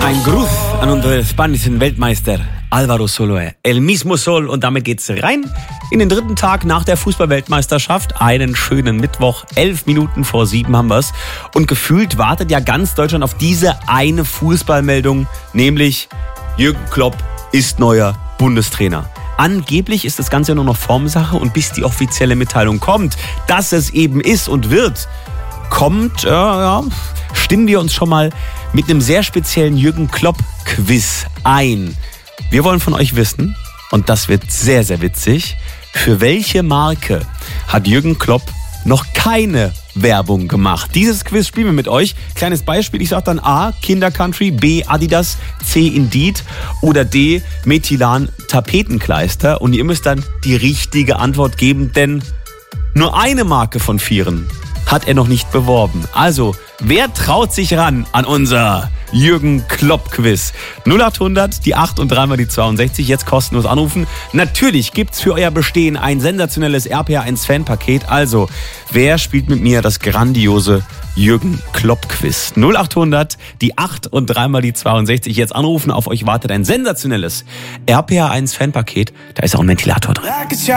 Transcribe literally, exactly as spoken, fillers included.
Ein Gruß an unseren spanischen Weltmeister Álvaro Soler. El mismo Sol. Und damit geht's rein in den dritten Tag nach der Fußballweltmeisterschaft. Einen schönen Mittwoch. Elf Minuten vor sieben haben wir's. Und gefühlt wartet ja ganz Deutschland auf diese eine Fußballmeldung. Nämlich Jürgen Klopp ist neuer Bundestrainer. Angeblich ist das Ganze nur noch Formsache. Und bis die offizielle Mitteilung kommt, dass es eben ist und wird, kommt, äh, ja, stimmen wir uns schon mal mit einem sehr speziellen Jürgen Klopp-Quiz ein. Wir wollen von euch wissen, und das wird sehr, sehr witzig, für welche Marke hat Jürgen Klopp noch keine Werbung gemacht? Dieses Quiz spielen wir mit euch. Kleines Beispiel, ich sage dann A, Kindercountry, B, Adidas, C, Indeed oder D, Methylan Tapetenkleister. Und ihr müsst dann die richtige Antwort geben, denn nur eine Marke von vieren hat er noch nicht beworben. Also, wer traut sich ran an unser Jürgen Klopp-Quiz? null acht hundert, die acht und dreimal die zweiundsechzig, jetzt kostenlos anrufen. Natürlich gibt's für euer Bestehen ein sensationelles R P R eins Fanpaket. Also, wer spielt mit mir das grandiose Jürgen Klopp-Quiz? null acht hundert, die acht und dreimal die zweiundsechzig, jetzt anrufen. Auf euch wartet ein sensationelles R P R eins Fanpaket. Da ist auch ein Ventilator drin.